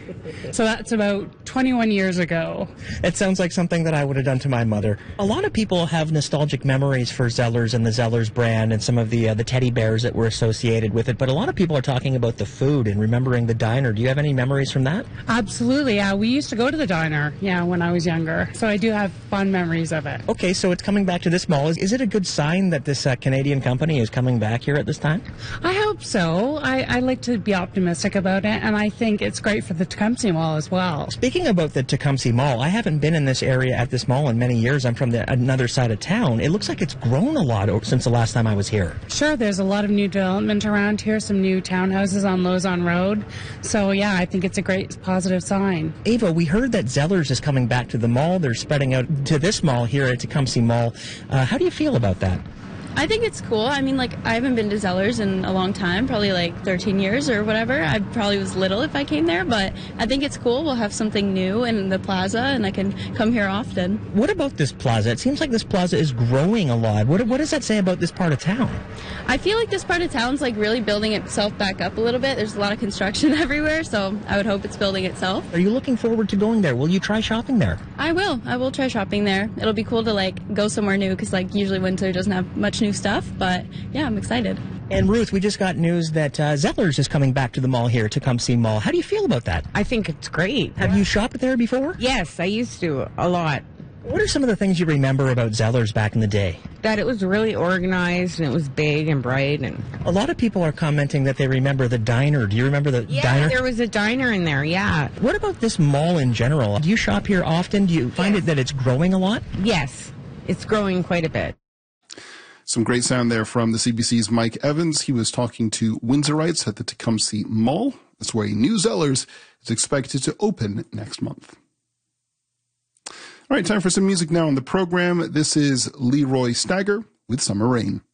So that's about 21 years ago. It sounds like something that I would have done to my mother. A lot of people have nostalgic memories for Zellers and the Zellers brand and some of the teddy bears that were associated with it, but a lot of people are talking about the food and remembering the diner. Do you have any memories from that? Absolutely, yeah. We used to go to the diner, when I was younger. So I do have fond memories of it. Okay, so it's coming back to this mall. Is it a good sign that this Canadian company is coming back here at this time? I hope so. I like to be optimistic about it, and I think it's great for the Tecumseh Mall as well. Speaking about the Tecumseh Mall, I haven't been in this area at this mall in many years. I'm from another side of town. It looks like it's grown a lot since the last time I was here. Sure, there's a lot of new development around here, some new townhouses on Lausanne Road. So, yeah, I think it's a great positive sign. Ava, we heard that Zellers is coming back to the mall. They're spreading out to this mall here at Tecumseh Mall. How do you feel about that? I think it's cool. I mean, I haven't been to Zellers in a long time, probably 13 years or whatever. I probably was little if I came there, but I think it's cool. We'll have something new in the plaza, and I can come here often. What about this plaza? It seems like this plaza is growing a lot. What does that say about this part of town? I feel like this part of town's really building itself back up a little bit. There's a lot of construction everywhere, so I would hope it's building itself. Are you looking forward to going there? Will you try shopping there? I will. I will try shopping there. It'll be cool to go somewhere new because usually winter doesn't have much new stuff, but yeah, I'm excited. And Ruth, we just got news that Zellers is coming back to the mall here, Tecumseh Mall. How do you feel about that? I think it's great. Have you shopped there before? Yes, I used to a lot. What are some of the things you remember about Zellers back in the day? That it was really organized and it was big and bright. And a lot of people are commenting that they remember the diner. Do you remember the diner? Yeah, there was a diner in there, yeah. What about this mall in general? Do you shop here often? Do you find it that it's growing a lot? Yes, it's growing quite a bit. Some great sound there from the CBC's Mike Evans. He was talking to Windsorites at the Tecumseh Mall. That's where a new Zellers is expected to open next month. All right, time for some music now on the program. This is Leroy Stagger with Summer Rain.